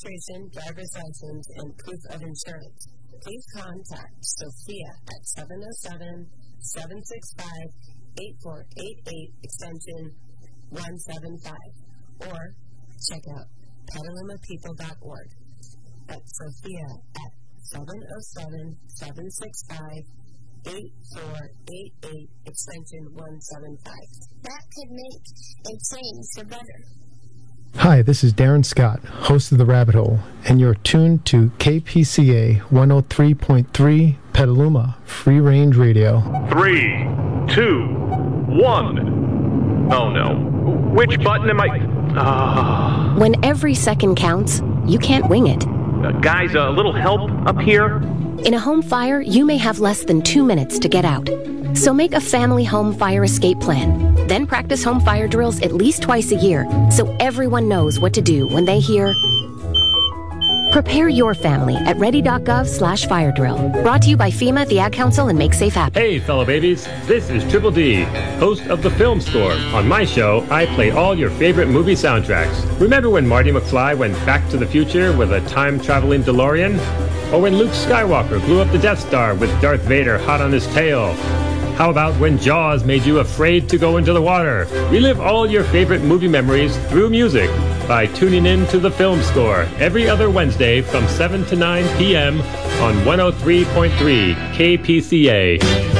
registration, driver's license, and proof of insurance. Please contact Sophia at 707-765-8488, extension 175, or check out PetalumaPeople.org. That's Sophia at 707-765-8488, extension 175. That could make a change for better. Hi, this is Darren Scott, host of The Rabbit Hole, and you're tuned to KPCA 103.3 Petaluma Free Range Radio. 3, 2, 1. Oh no. Which button am I... When every second counts, you can't wing it. Guys, a little help up here? In a home fire, you may have less than 2 minutes to get out. So make a family home fire escape plan. Then practice home fire drills at least twice a year so everyone knows what to do when they hear... Prepare your family at ready.gov/fire drill. Brought to you by FEMA, the Ad Council, and Make Safe Happen. Hey, fellow babies. This is Triple D, host of The Film Score. On my show, I play all your favorite movie soundtracks. Remember when Marty McFly went back to the future with a time-traveling DeLorean? Or when Luke Skywalker blew up the Death Star with Darth Vader hot on his tail? How about when Jaws made you afraid to go into the water? Relive all your favorite movie memories through music by tuning in to The Film Score every other Wednesday from 7 to 9 p.m. on 103.3 KPCA.